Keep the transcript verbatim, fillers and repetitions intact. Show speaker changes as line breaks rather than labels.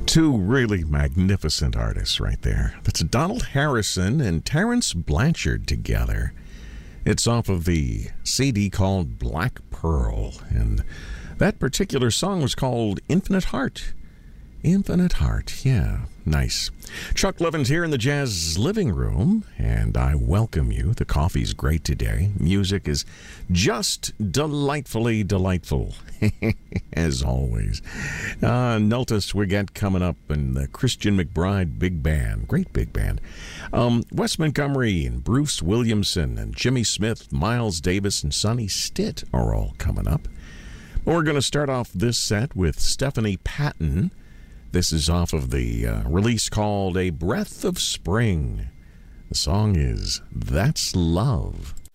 Two really magnificent artists right there. That's Donald Harrison and Terence Blanchard together. It's off of the C D called Black Pearl, and that particular song was called Infinite Heart. Infinite Heart, yeah, nice. Chuck Levin's here in the Jazz Living Room, and I welcome you. The coffee's great today. Music is just delightfully delightful, as always. Uh, Neltus we got coming up, and the Christian McBride Big Band, great big band. Um, Wes Montgomery and Bruce Williamson and Jimmy Smith, Miles Davis and Sonny Stitt are all coming up. We're going to start off this set with Stephanie Patton. This is off of the uh, release called A Breath of Spring. The song is That's Love.